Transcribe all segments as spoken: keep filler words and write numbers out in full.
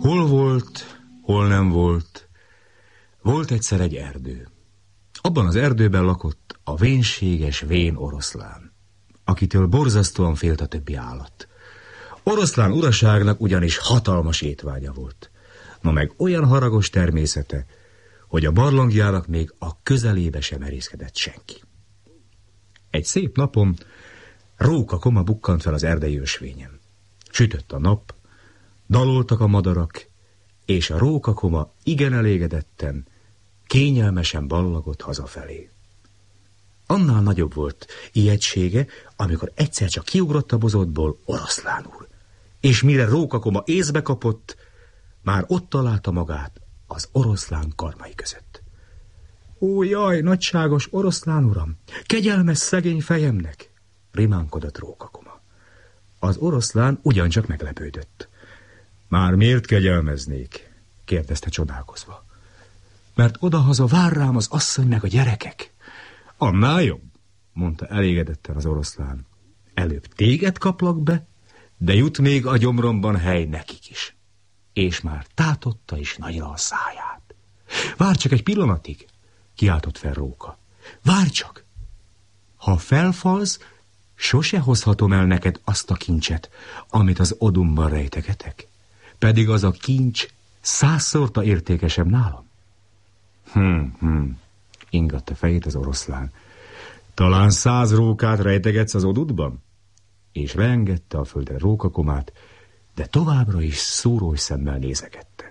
Hol volt, hol nem volt, volt egyszer egy erdő. Abban az erdőben lakott a vénséges vén oroszlán, akitől borzasztóan félt a többi állat. Oroszlán uraságnak ugyanis hatalmas étvágya volt, na meg olyan haragos természete, hogy a barlangjának még a közelébe sem merészkedett senki. Egy szép napon Róka Koma bukkant fel az erdei ösvényen. Sütött a nap, daloltak a madarak, és a Róka Koma igen elégedetten, kényelmesen ballagott hazafelé. Annál nagyobb volt ijegysége, amikor egyszer csak kiugrott a bozótból Oroszlán úr, és mire Róka Koma észbe kapott, már ott találta magát az oroszlán karmai között. Ó, jaj, nagyságos oroszlán uram, kegyelmes szegény fejemnek, rimánkodott Róka Koma. Az oroszlán ugyancsak meglepődött. Már miért kegyelmeznék? Kérdezte csodálkozva. Mert odahaza vár rám az asszony meg a gyerekek. Annál jobb, mondta elégedetten az oroszlán. Előbb téged kaplak be, de jut még a gyomromban hely nekik is. És már tátotta is nagyra a száját. Várj csak egy pillanatig, kiáltott fel Róka. Várj csak! Ha felfalsz, sose hozhatom el neked azt a kincset, amit az odumban rejtegetek. Pedig az a kincs százszorta értékesebb nálam. Hm, hm, ingatta fejét az oroszlán. Talán száz rókát rejtegetsz az odudban? És leengedte a földre Róka Komát, de továbbra is szúrós szemmel nézegette.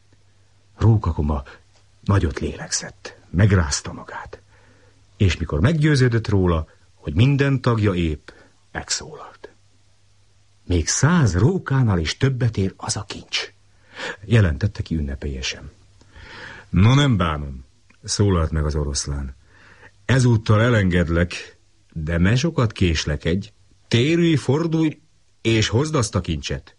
Róka Koma nagyot lélegzett, megrázta magát, és mikor meggyőződött róla, hogy minden tagja épp, megszólalt. Még száz rókánál is többet ér az a kincs, jelentette ki ünnepélyesen. No, nem bánom, szólalt meg az oroszlán. Ezúttal elengedlek, de ne sokat késlekedj, térülj, fordulj, és hozd azt a kincset.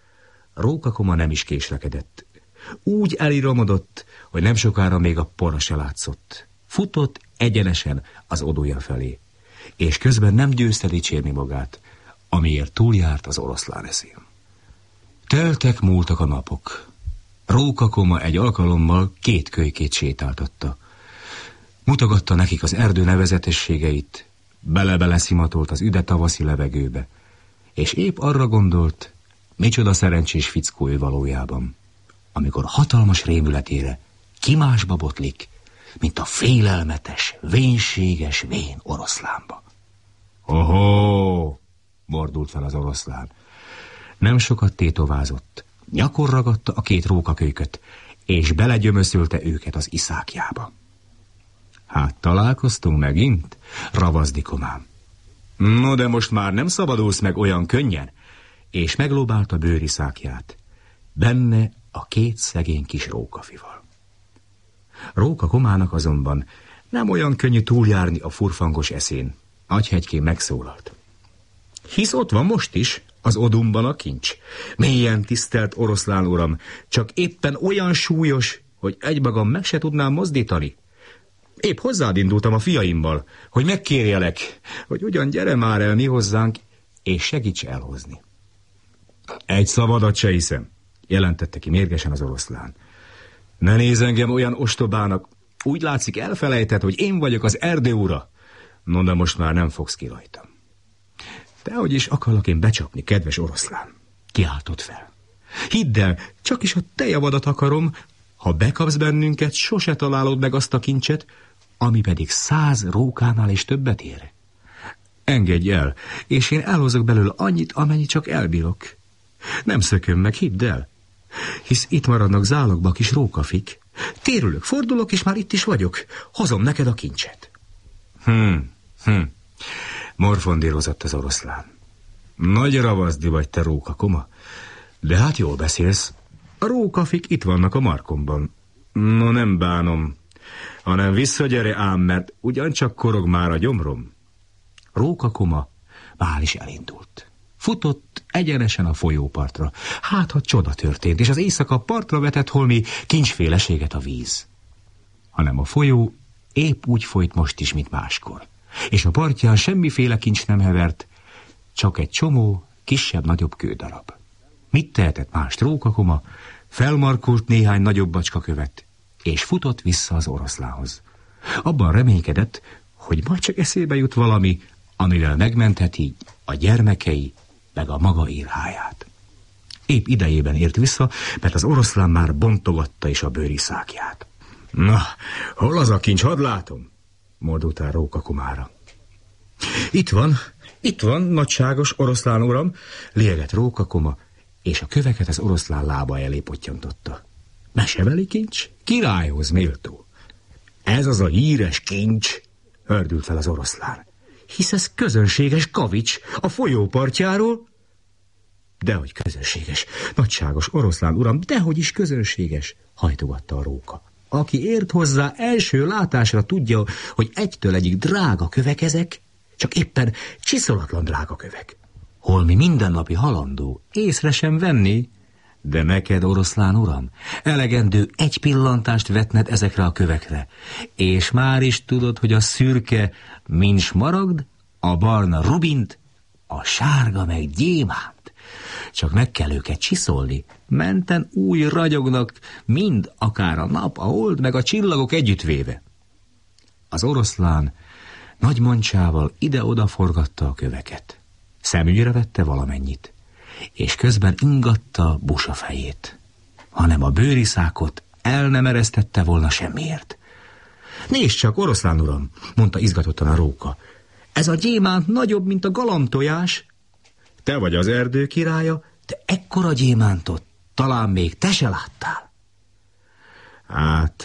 Róka Koma nem is késlekedett. Úgy eliramodott, hogy nem sokára még a pora se látszott. Futott egyenesen az odúja felé, és közben nem győzte dicsérni magát, amiért túljárt az oroszlán eszén. Teltek, múltak a napok. Róka Koma egy alkalommal két kölykét sétáltatta. Mutogatta nekik az erdő nevezetességeit, bele-bele szimatolt az üde tavaszi levegőbe, és épp arra gondolt, micsoda szerencsés fickó ő valójában, amikor hatalmas rémületére ki másba botlik, mint a félelmetes, vénséges vén oroszlánba. Ohó, mordult fel az oroszlán. Nem sokat tétovázott, nyakon ragadta a két rókakölyköt, és belegyömöszölte őket az iszákjába. Hát találkoztunk megint, ravaszdi Komám. No, de most már nem szabadulsz meg olyan könnyen, és meglóbálta bőriszákját. Benne a két szegény kis rókafival. Róka Komának azonban nem olyan könnyű túljárni a furfangos eszén. Agyhegykén megszólalt. Hisz ott van most is, az odumban a kincs. Mélyen tisztelt oroszlán uram, csak éppen olyan súlyos, hogy egymagam meg se tudnám mozdítani. Épp hozzád indultam a fiaimmal, hogy megkérjelek, hogy ugyan gyere már el mi hozzánk, és segíts elhozni. Egy szavadat se hiszem, jelentette ki mérgesen az oroszlán. Ne nézz engem olyan ostobának, úgy látszik elfelejtett, hogy én vagyok az erdő ura. No, de most már nem fogsz ki rajtam. Dehogy is akarlak én becsapni, kedves oroszlán, kiáltott fel. Hidd el, csak is a te javadat akarom, ha bekapsz bennünket, sose találod meg azt a kincset, ami pedig száz rókánál is többet ér. Engedj el, és én elhozok belőle annyit, amennyi csak elbírok. Nem szököm meg, hidd el, hisz itt maradnak zálogba a kis rókafik. Térülök, fordulok, és már itt is vagyok. Hozom neked a kincset. Hm, hm, morfondírozott az oroszlán. Nagy ravaszdi vagy te, Róka Koma, de hát jól beszélsz. A rókafik itt vannak a markomban. No, nem bánom, hanem visszagyere ám, mert ugyancsak korog már a gyomrom. Róka Koma már is elindult. Futott egyenesen a folyópartra. Hát, ha csoda történt, és az éjszaka partra vetett holmi kincsféleséget a víz. Hanem a folyó épp úgy folyt most is, mint máskor. És a partján semmiféle kincs nem hevert, csak egy csomó kisebb-nagyobb kődarab. Mit tehetett más Róka Koma? felmarkult néhány nagyobb bacskakövet, és futott vissza az oroszlánhoz. Abban reménykedett, hogy majd csak eszébe jut valami, amivel megmentheti a gyermekei meg a maga írháját. Épp idejében ért vissza, mert az oroszlán már bontogatta is a bőriszákját. Na, hol az a kincs, hadd látom, mordult el Rókakomára. Itt van, itt van, nagyságos oroszlán uram, liegett Rókakoma, és a köveket az oroszlán lába elé pottyantotta. Mesebeli kincs? Királyhoz méltó. Ez az a híres kincs, hördült fel az oroszlán. Hisz ez közönséges kavics a folyópartjáról. Dehogy közönséges, nagyságos oroszlán uram, dehogy is közönséges, hajtogatta a róka. Aki ért hozzá, első látásra tudja, hogy egytől egyik drága kövek ezek, csak éppen csiszolatlan drága kövek. Holmi mindennapi halandó, észre sem venni, de neked, oroszlán uram, elegendő egy pillantást vetned ezekre a kövekre, és már is tudod, hogy a szürke mint smaragd, a barna rubint, a sárga meg gyémánt. Csak meg kell őket csiszolni, menten új ragyognak, mind akár a nap, a hold, meg a csillagok együttvéve. Az oroszlán nagy mancsával ide-oda forgatta a köveket. Szemügyre vette valamennyit, és közben ingatta busa fejét, hanem a bőriszákot el nem eresztette volna semmiért. Nézd csak, oroszlán uram, mondta izgatottan a róka, ez a gyémánt nagyobb, mint a galamtojás. Te vagy az erdő királya, de ekkora gyémántot talán még te se láttál. Hát,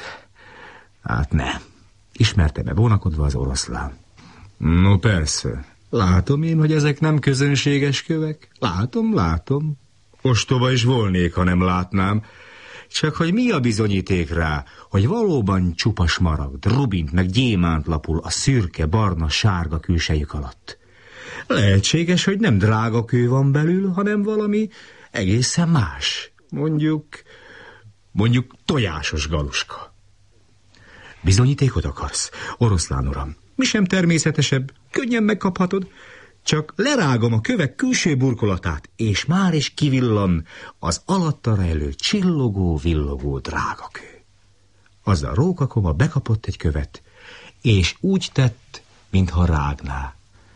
hát nem, ismerte be vonakodva az oroszlán. No persze, látom én, hogy ezek nem közönséges kövek. Látom, látom. Ostoba is volnék, ha nem látnám. Csak hogy mi a bizonyíték rá, hogy valóban csupa smaragd, rubint meg gyémánt lapul a szürke, barna, sárga külsejük alatt. Lehetséges, hogy nem drága kő van belül, hanem valami egészen más. Mondjuk, mondjuk tojásos galuska. Bizonyítékot akarsz, oroszlán uram? Mi sem természetesebb, könnyen megkaphatod, csak lerágom a kövek külső burkolatát, és már is kivillan az alatta rejlő csillogó, villogó drágakő. Azzal Rókakoma bekapott egy követ, és úgy tett, mintha rágná.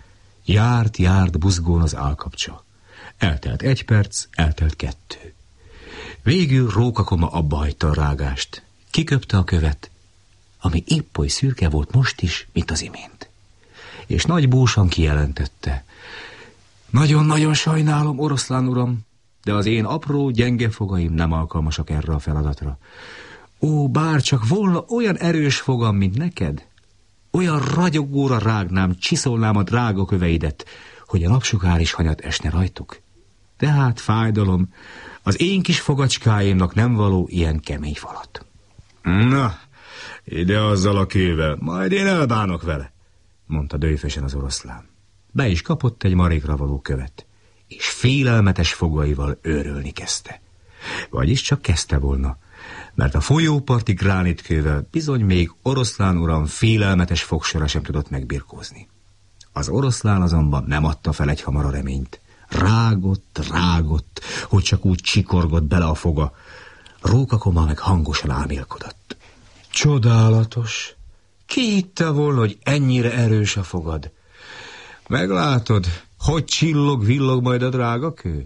Járt, járt buzgón az állkapcsa. Eltelt egy perc, eltelt kettő. Végül Rókakoma abba hagyta a rágást. Kiköpte a követ, ami épp oly szürke volt most is, mint az imént. És nagy búsan kijelentette. Nagyon-nagyon sajnálom, oroszlán uram, de az én apró, gyenge fogaim nem alkalmasak erre a feladatra. Ó, bár csak volna olyan erős fogam, mint neked, olyan ragyogóra rágnám, csiszolnám a drága köveidet, hogy a napsugár is hanyat esne rajtuk. Tehát fájdalom, az én kis fogacskáimnak nem való ilyen kemény falat. Na, ide azzal a kővel, majd én elbánok vele, mondta dőfösen az oroszlán. Be is kapott egy marékra való követ, és félelmetes fogaival őrölni kezdte. Vagyis csak kezdte volna, mert a folyóparti gránitkővel bizony még oroszlán uram félelmetes fogsora sem tudott megbirkózni. Az oroszlán azonban nem adta fel egyhamar a reményt. Rágott, rágott, hogy csak úgy csikorgott bele a foga. Rókakoma meg hangosan álmélkodott. Csodálatos! Ki hitte volna, hogy ennyire erős a fogad? Meglátod, hogy csillog, villog majd a drága kő?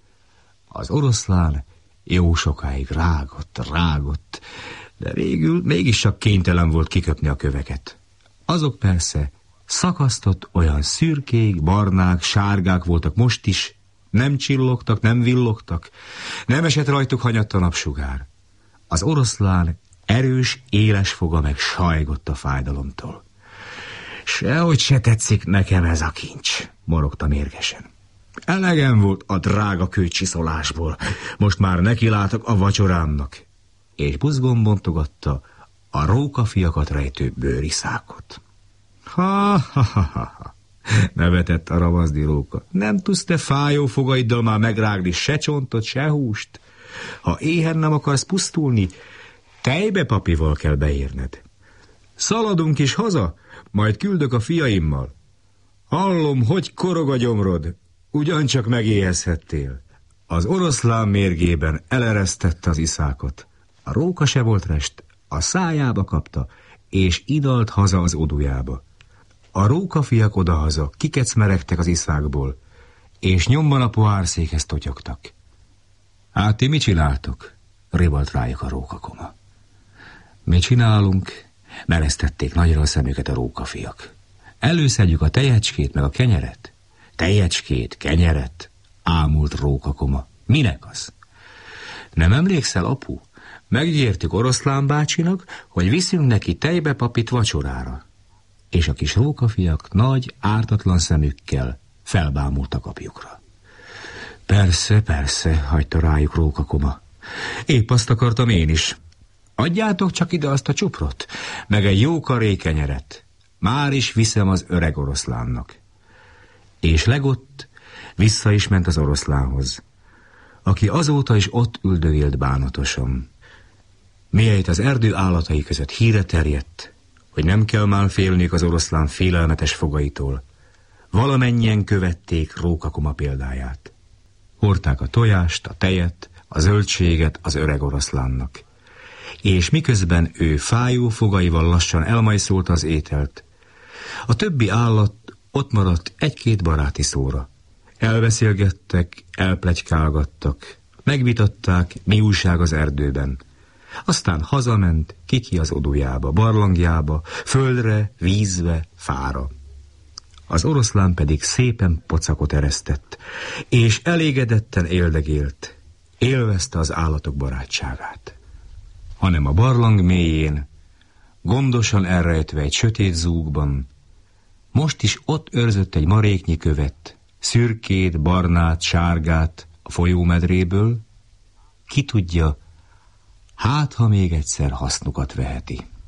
Az oroszlán jó sokáig rágott, rágott, de végül mégis csak kénytelen volt kiköpni a köveket. Azok persze szakasztott, olyan szürkék, barnák, sárgák voltak most is, nem csillogtak, nem villogtak, nem esett rajtuk hanyatt a napsugár. Az oroszlán erős, éles foga meg sajgott a fájdalomtól. Sehogy se tetszik nekem ez a kincs, morogta mérgesen. Elegem volt a drága kőcsiszolásból, most már nekilátok a vacsorámnak. És buzgón bontogatta a rókafiakat rejtő bőriszákot. Ha, ha, ha, ha, nevetett a ravaszdi róka. Nem tudsz te fájó fogaiddal már megrágni se csontot, se húst? Ha éhen nem akarsz pusztulni, tejbe papival kell beérned. Szaladunk is haza, majd küldök a fiaimmal. Hallom, hogy korog a gyomrod, ugyancsak megéhezhettél. Az oroszlán mérgében eleresztette az iszákot. A róka se volt rest, a szájába kapta, és idalt haza az odujába. A rókafiak odahaza kikecmeregtek az iszákból, és nyomban a pohárszékhez totyogtak. Hát ti mit csináltok? Rivalt rájuk a rókakoma. Mi csinálunk? Meresztették nagyra a szemüket a rókafiak. Előszedjük a tejecskét meg a kenyeret. Tejecskét, kenyeret, ámult rókakoma. Minek az? Nem emlékszel, apu? Megígértük Oroszlán bácsinak, hogy viszünk neki tejbe papit vacsorára. És a kis rókafiak nagy, ártatlan szemükkel felbámultak apjukra. Persze, persze, hagyta rájuk rókakoma. Épp azt akartam én is. Adjátok csak ide azt a csuprot, meg egy jó karé kenyeret. Már is viszem az öreg oroszlánnak. És legott, vissza is ment az oroszlánhoz, aki azóta is ott üldögélt bánatosan. Miért az erdő állatai között híre terjedt, hogy nem kell már félniük az oroszlán félelmetes fogaitól. Valamennyien követték rókakoma példáját. Hordták a tojást, a tejet, a zöldséget az öreg oroszlánnak. És miközben ő fájó fogaival lassan elmajszolta az ételt, a többi állat ott maradt egy-két baráti szóra. Elbeszélgettek, elpletykálgattak, megvitatták, mi újság az erdőben. Aztán hazament, kiki az odujába, barlangjába, földre, vízbe, fára. Az oroszlán pedig szépen pocakot eresztett, és elégedetten éldegélt, élvezte az állatok barátságát. Hanem a barlang mélyén, gondosan elrejtve egy sötét zúgban, most is ott őrzött egy maréknyi követ, szürkét, barnát, sárgát a folyómedréből, ki tudja, hát ha még egyszer hasznukat veheti.